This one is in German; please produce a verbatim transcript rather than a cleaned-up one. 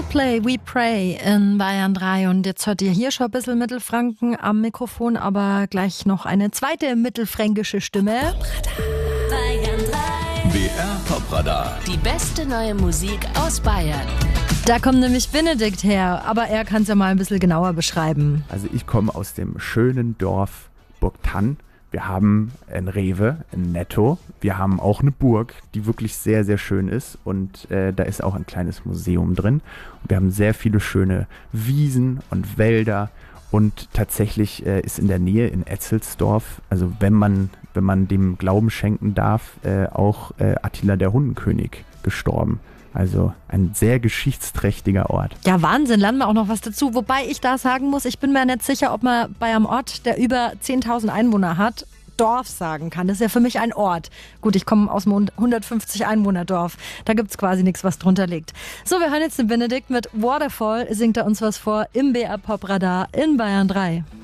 Coldplay, We Pray in Bayern drei. Und jetzt hört ihr hier schon ein bisschen Mittelfranken am Mikrofon, aber gleich noch eine zweite mittelfränkische Stimme. Bayern drei. B R Popradar. Die beste neue Musik aus Bayern. Da kommt nämlich Benedikt her, aber er kann es ja mal ein bisschen genauer beschreiben. Also ich komme aus dem schönen Dorf Burgthann. Wir haben ein Rewe, ein Netto. Wir haben auch eine Burg, die wirklich sehr, sehr schön ist. Und äh, da ist auch ein kleines Museum drin. Und wir haben sehr viele schöne Wiesen und Wälder. Und tatsächlich äh, ist in der Nähe in Etzelsdorf, also wenn man, wenn man dem Glauben schenken darf, äh, auch äh, Attila der Hundenkönig gestorben. Also ein sehr geschichtsträchtiger Ort. Ja, Wahnsinn, lernen wir auch noch was dazu. Wobei ich da sagen muss, ich bin mir nicht sicher, ob man bei einem Ort, der über zehntausend Einwohner hat, Dorf sagen kann. Das ist ja für mich ein Ort. Gut, ich komme aus einem hundertfünfzig Einwohner-Dorf. Da gibt es quasi nichts, was drunter liegt. So, wir hören jetzt den Benedikt mit Waterfall. Singt er uns was vor im B R Popradar in Bayern drei.